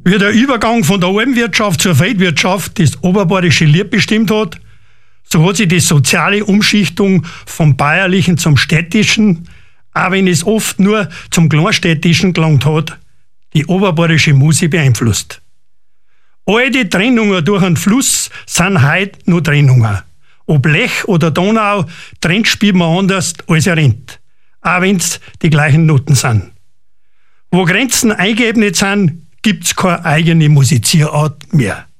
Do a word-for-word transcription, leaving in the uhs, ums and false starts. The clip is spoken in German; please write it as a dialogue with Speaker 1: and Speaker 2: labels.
Speaker 1: Wie der Übergang von der Alpenwirtschaft zur Feldwirtschaft das oberbayerische Lied bestimmt hat, so hat sich die soziale Umschichtung vom Bayerlichen zum Städtischen, auch wenn es oft nur zum Kleinstädtischen gelangt hat, die oberbayerische Musik beeinflusst. All die Trennungen durch einen Fluss sind heute nur Trennungen. Ob Lech oder Donau, trennt spielt man anders als er rennt, auch wenn es die gleichen Noten sind. Wo Grenzen eingeebnet sind, gibt's keine eigene Musizierart mehr.